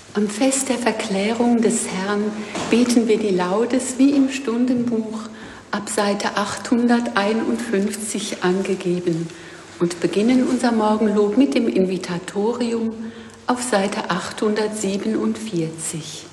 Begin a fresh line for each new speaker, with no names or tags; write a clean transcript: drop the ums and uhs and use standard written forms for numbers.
Am Fest der Verklärung des Herrn beten wir die Laudes wie im Stundenbuch ab Seite 851 angegeben und beginnen unser Morgenlob mit dem Invitatorium auf Seite 847.